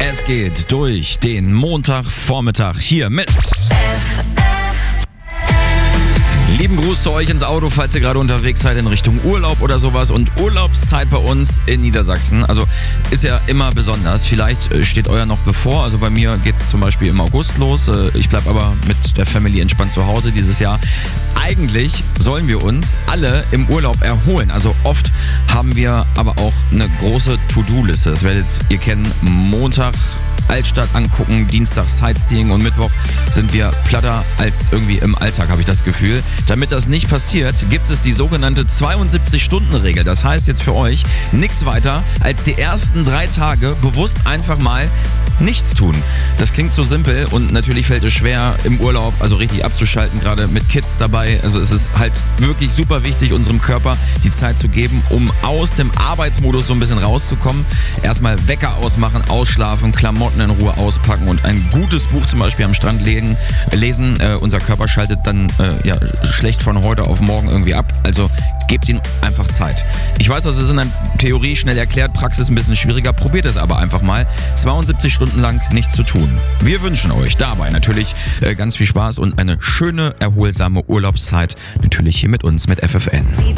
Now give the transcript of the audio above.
Es geht durch den Montagvormittag hier mit lieben Gruß zu euch ins Auto, falls ihr gerade unterwegs seid in Richtung Urlaub oder sowas. Und Urlaubszeit bei uns in Niedersachsen, also ist ja immer besonders. Vielleicht steht euer noch bevor, also bei mir geht es zum Beispiel im August los. Ich bleibe aber mit der Family entspannt zu Hause dieses Jahr. Eigentlich sollen wir uns alle im Urlaub erholen. Also oft haben wir aber auch eine große To-Do-Liste. Das werdet ihr kennen. Montag Altstadt angucken, Dienstag Sightseeing und Mittwoch sind wir platter als irgendwie im Alltag, habe ich das Gefühl. Damit das nicht passiert, gibt es die sogenannte 72-Stunden-Regel. Das heißt jetzt für euch nichts weiter als die ersten 3 Tage bewusst einfach mal nichts tun. Das klingt so simpel und natürlich fällt es schwer im Urlaub, also richtig abzuschalten, gerade mit Kids dabei. Also es ist halt wirklich super wichtig, unserem Körper die Zeit zu geben, um aus dem Arbeitsmodus so ein bisschen rauszukommen. Erstmal Wecker ausmachen, ausschlafen, Klamotten in Ruhe auspacken und ein gutes Buch zum Beispiel am Strand lesen. Unser Körper schaltet dann schlecht von heute auf morgen irgendwie ab. Also gebt ihm einfach Zeit. Ich weiß, das ist in der Theorie schnell erklärt, Praxis ein bisschen schwieriger. Probiert es aber einfach mal. 72 Stunden lang nichts zu tun. Wir wünschen euch dabei natürlich ganz viel Spaß und eine schöne, erholsame Urlaubszeit. Natürlich hier mit uns, mit FFN.